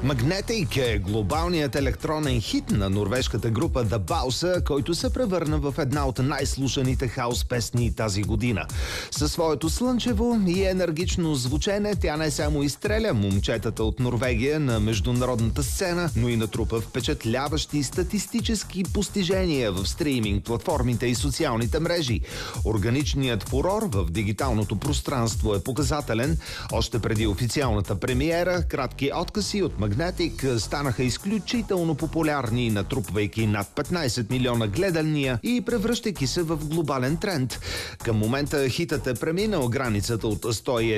Magnetic е глобалният електронен хит на норвежката група The Bausa, който се превърна в една от най-слушаните хаус песни тази година. Със своето слънчево и енергично звучене тя не само изстреля момчетата от Норвегия на международната сцена, но и натрупа впечатляващи статистически постижения в стриминг платформите и социалните мрежи. Органичният фурор в дигиталното пространство е показателен. Още преди официалната премиера, кратки откъси от Magnetic станаха изключително популярни, натрупвайки над 15 милиона гледания и превръщайки се в глобален тренд. Към момента хитът е преминал границата от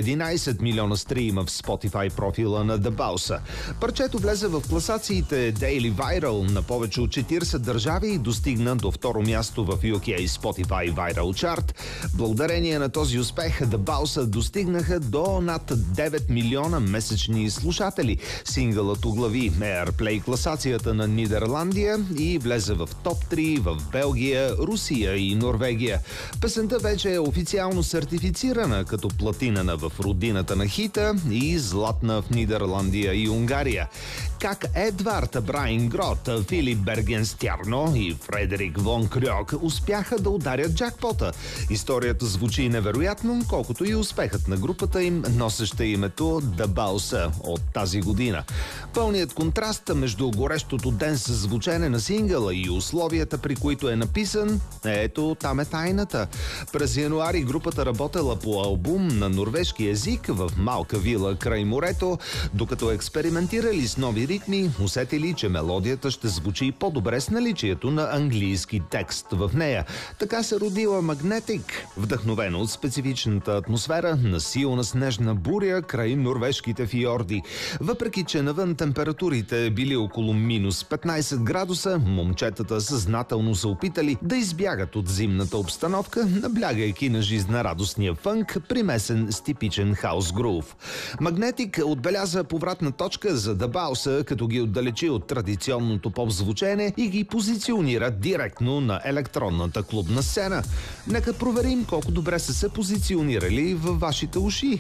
111 милиона стрима в Spotify профила на The Bausa. Парчето влезе в класациите Daily Viral на повече от 40 държави и достигна до второ място в UK Spotify Viral Chart. Благодарение на този успех The Bausa достигнаха до над 9 милиона месечни слушатели. Сингълът оглави Airplay класацията на Нидерландия и влезе в топ 3 в Белгия, Русия и Норвегия. Песента вече е официално сертифицирана като платинена в родината на хита и златна в Нидерландия и Унгария. Как Едвард Брайнгрот, Филип Бергенстярно и Фредерик Вон Крьок успяха да ударят джакпота. Историята звучи невероятно, колкото и успехът на групата им, носеща името The Bausa от тази година. Пълният контраст между горещото денс звучене на сингъла и условията, при които е написан, ето там е тайната. През януари групата работела по албум на норвежки език в малка вила край морето, докато експериментирали с нови ритми, усетили, че мелодията ще звучи по-добре с наличието на английски текст в нея. Така се родила Magnetic, вдъхновено от специфичната атмосфера на силна снежна буря край норвежките фиорди. Въпреки че навън температурите били около минус 15 градуса, момчетата съзнателно са опитали да избягат от зимната обстановка, наблягайки на жизнерадостния фънк, примесен с типичен хаус грув. Magnetic отбеляза повратна точка за The Bausa, като ги отдалечи от традиционното поп-звучене и ги позиционира директно на електронната клубна сцена. Нека проверим колко добре са се позиционирали във вашите уши.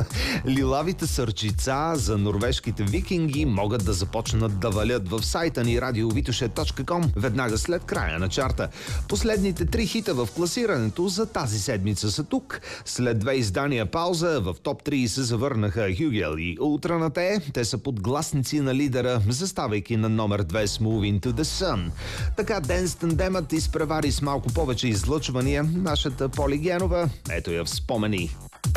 Лилавите сърчица за норвежките викинги могат да започнат да валят в сайта ни radiovitoše.com веднага след края на чарта. Последните 3 хита в класирането за тази седмица са тук. След 2 издания пауза в топ 3 се завърнаха Хюгел и Ултранате. Те са подгласници на лидера, заставайки на номер 2 с Moving to the Sun. Така денс тандемът изпревари с малко повече излъчвания нашата Поли Генова. Ето я в спомени.